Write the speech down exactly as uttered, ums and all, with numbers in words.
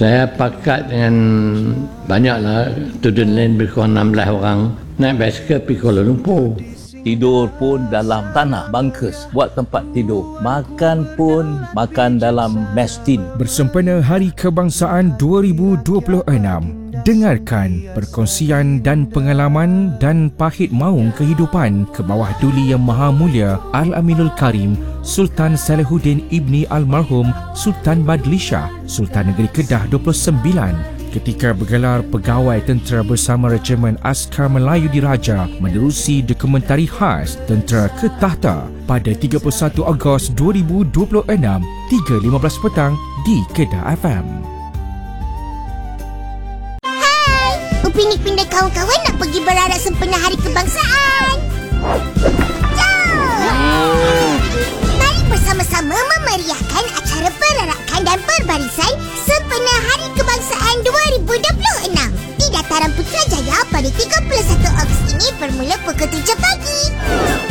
Saya pakat dengan banyaklah student lain, lebih kurang enam belas orang. Naik basikal pergi Kuala Lumpur. Tidur pun dalam tanah, bunkers, buat tempat tidur. Makan pun makan dalam mess tin. Bersempena Hari Kebangsaan dua ribu dua puluh enam, dengarkan perkongsian dan pengalaman dan pahit maung kehidupan ke bawah duli Yang Maha Mulia Al-Aminul Karim Sultan Salihuddin Ibni Almarhum Sultan Badlishah, Sultan Negeri Kedah dua puluh sembilan, ketika bergelar pegawai tentera bersama Regimen Askar Melayu Diraja menerusi dokumentari khas Tentera ke Takhta pada tiga puluh satu Ogos dua ribu dua puluh enam, tiga lima belas petang di Kedah F M. Hai, Upin Ipin dan kawan-kawan nak pergi berarak sempena Hari Kebangsaan. Jom! Mari bersama-sama memeriahkan acara perarakan dan perbarisan sempena Hari Kebangsaan dua ribu dua puluh enam di Dataran Putrajaya pada tiga puluh satu Ogos ini bermula pukul tujuh pagi.